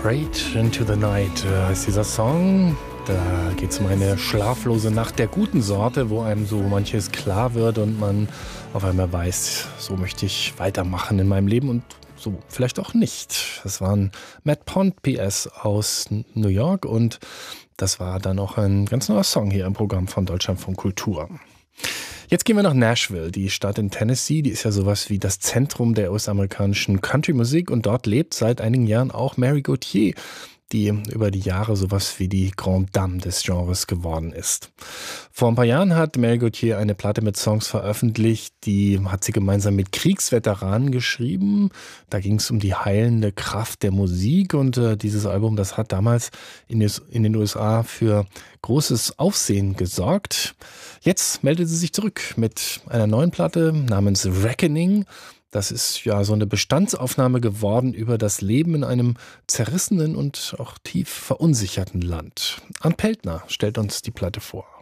Straight into the Night ist dieser Song. Da geht es um eine schlaflose Nacht der guten Sorte, wo einem so manches klar wird und man auf einmal weiß, so möchte ich weitermachen in meinem Leben und so vielleicht auch nicht. Das waren Matt Pond PS aus New York und das war dann auch ein ganz neuer Song hier im Programm von Deutschlandfunk Kultur. Jetzt gehen wir nach Nashville, die Stadt in Tennessee. Die ist ja sowas wie das Zentrum der US-amerikanischen Country-Musik und dort lebt seit einigen Jahren auch Mary Gauthier, die über die Jahre sowas wie die Grande Dame des Genres geworden ist. Vor ein paar Jahren hat Mary Gauthier eine Platte mit Songs veröffentlicht, die hat sie gemeinsam mit Kriegsveteranen geschrieben. Da ging es um die heilende Kraft der Musik und dieses Album, das hat damals in den USA für großes Aufsehen gesorgt. Jetzt meldet sie sich zurück mit einer neuen Platte namens Reckoning. Das ist ja so eine Bestandsaufnahme geworden über das Leben in einem zerrissenen und auch tief verunsicherten Land. Arndt Peltner stellt uns die Platte vor.